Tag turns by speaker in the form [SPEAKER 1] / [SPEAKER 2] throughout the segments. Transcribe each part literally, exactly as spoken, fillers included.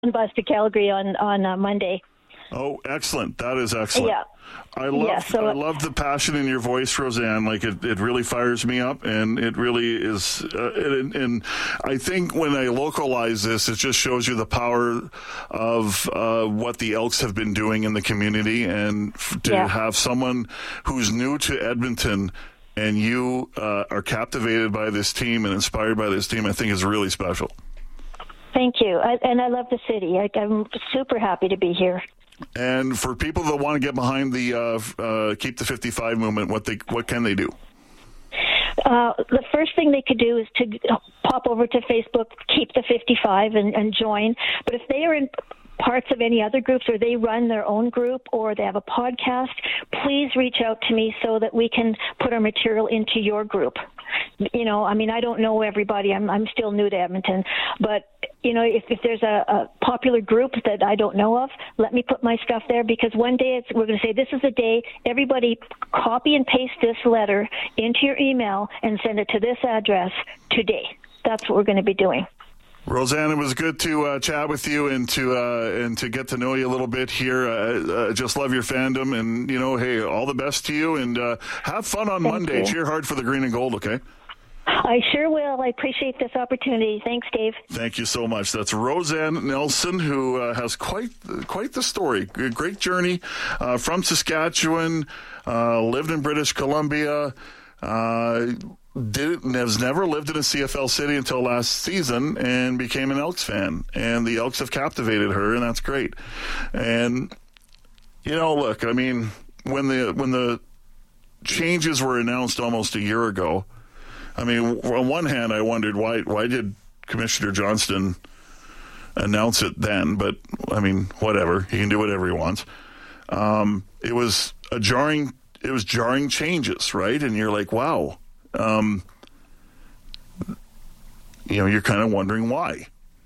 [SPEAKER 1] bus to Calgary on on uh, Monday.
[SPEAKER 2] Oh, excellent! That is excellent.
[SPEAKER 1] Yeah.
[SPEAKER 2] I love
[SPEAKER 1] yeah, so,
[SPEAKER 2] I love the passion in your voice, Roseanne. Like it, it really fires me up, and it really is. Uh, and, and I think when I localize this, it just shows you the power of uh, what the Elks have been doing in the community, and f- to
[SPEAKER 1] yeah.
[SPEAKER 2] have someone who's new to Edmonton and you uh, are captivated by this team and inspired by this team, I think is really special.
[SPEAKER 1] Thank you, I, and I love the city. I, I'm super happy to be here.
[SPEAKER 2] And for people that want to get behind the uh, uh, Keep the fifty-five movement, what they what can they do?
[SPEAKER 1] Uh, the first thing they could do is to pop over to Facebook, Keep the fifty-five, and, and join. But if they are in parts of any other groups, or they run their own group, or they have a podcast, please reach out to me so that we can put our material into your group. You know, I mean, I don't know everybody. I'm I'm still new to Edmonton, but you know, if, if there's a, a popular group that I don't know of, let me put my stuff there, because one day it's, we're going to say, this is the day, everybody copy and paste this letter into your email and send it to this address today. That's what we're going to be doing.
[SPEAKER 2] Roseanne, it was good to uh, chat with you and to uh, and to get to know you a little bit here. I uh, uh, just love your fandom, and you know, hey, all the best to you, and uh, have fun on
[SPEAKER 1] Thank
[SPEAKER 2] Monday.
[SPEAKER 1] you.
[SPEAKER 2] Cheer hard for the green and gold, okay?
[SPEAKER 1] I sure will. I appreciate this opportunity. Thanks, Dave.
[SPEAKER 2] Thank you so much. That's Roseanne Nelson, who uh, has quite quite the story. A great journey uh, from Saskatchewan, uh, lived in British Columbia. Uh, Did, has never lived in a C F L city until last season and became an Elks fan. And the Elks have captivated her, and that's great. And, you know, look, I mean, when the when the changes were announced almost a year ago, I mean, on one hand, I wondered why why did Commissioner Johnston announce it then? But, I mean, whatever. He can do whatever he wants. Um, it was a jarring, it was jarring changes, right? And you're like, wow. Um, you know, you're kind of wondering why.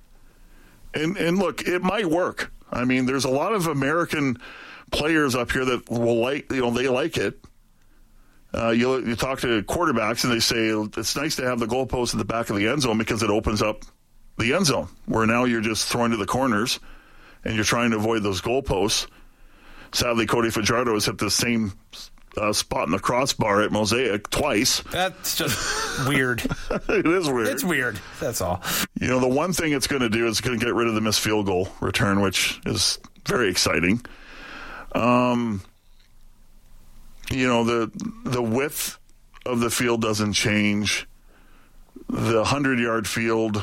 [SPEAKER 2] And and look, it might work. I mean, there's a lot of American players up here that will like, you know, they like it. Uh, you you talk to quarterbacks and they say it's nice to have the goalpost at the back of the end zone because it opens up the end zone, where now you're just throwing to the corners and you're trying to avoid those goalposts. Sadly, Cody Fajardo has hit the same Uh, spot in the crossbar at Mosaic twice.
[SPEAKER 3] That's just weird.
[SPEAKER 2] It is weird.
[SPEAKER 3] It's weird. That's all.
[SPEAKER 2] You know, the one thing it's going to do is going to get rid of the missed field goal return, which is very exciting. Um, you know, the the width of the field doesn't change. The hundred-yard field,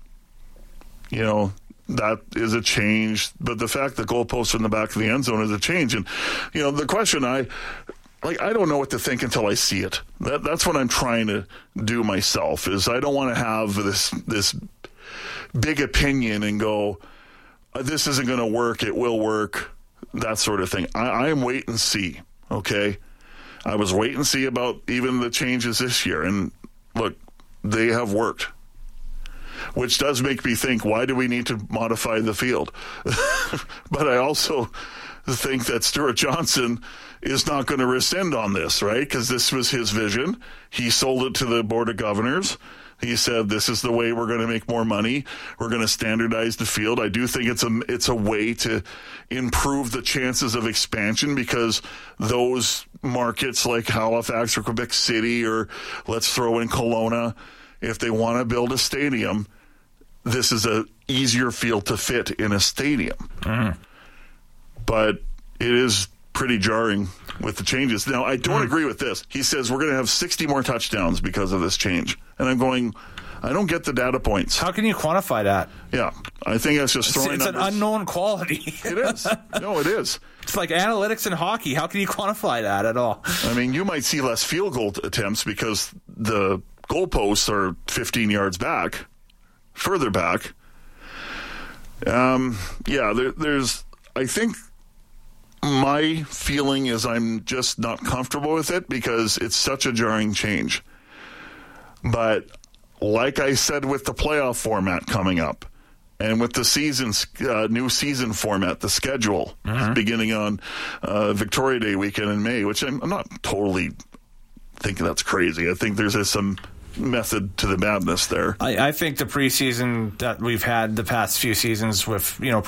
[SPEAKER 2] you know, that is a change. But the fact that goalposts in the back of the end zone is a change. And, you know, the question I... Like, I don't know what to think until I see it. That, that's what I'm trying to do myself, is I don't want to have this this big opinion and go, this isn't going to work, it will work, that sort of thing. I, I am wait and see, okay? I was wait and see about even the changes this year. And, look, they have worked. Which does make me think, why do we need to modify the field? But I also think that Stuart Johnson is not going to rescind on this, right? Because this was his vision. He sold it to the Board of Governors. He said, this is the way we're going to make more money. We're going to standardize the field. I do think it's a, it's a way to improve the chances of expansion, because those markets like Halifax or Quebec City, or let's throw in Kelowna, if they want to build a stadium, this is a easier field to fit in a stadium. Mm. But it is pretty jarring with the changes. Now, I don't mm. agree with this. He says we're going to have sixty more touchdowns because of this change. And I'm going, I don't get the data points.
[SPEAKER 3] How can you quantify that?
[SPEAKER 2] Yeah, I think that's just throwing
[SPEAKER 3] It's, it's an unknown quality.
[SPEAKER 2] It is. No, it is.
[SPEAKER 3] It's like analytics in hockey. How can you quantify that at all?
[SPEAKER 2] I mean, you might see less field goal attempts because the goalposts are fifteen yards back, further back. Um, yeah, there, there's, I think my feeling is I'm just not comfortable with it because it's such a jarring change. But like I said, with the playoff format coming up and with the season, uh, new season format, the schedule mm-hmm. beginning on uh, Victoria Day weekend in May, which I'm, I'm not totally thinking that's crazy. I think there's uh, some method to the madness there.
[SPEAKER 3] I, I think the preseason that we've had the past few seasons with, you know,